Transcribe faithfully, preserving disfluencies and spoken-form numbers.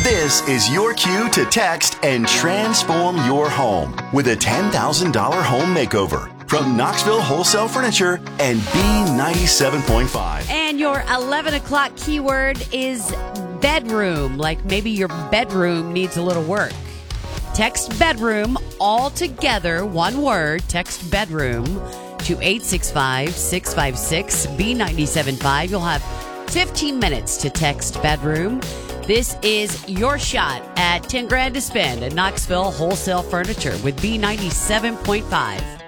This is your cue to text and transform your home with a ten thousand dollars home makeover from Knoxville Wholesale Furniture and B ninety-seven point five. And your eleven o'clock keyword is bedroom, like maybe your bedroom needs a little work. Text bedroom all together, one word, text bedroom to eight six five, six five six, B nine seven five. You'll have fifteen minutes to text bedroom. This is your shot at ten grand to spend at Knoxville Wholesale Furniture with B ninety-seven point five.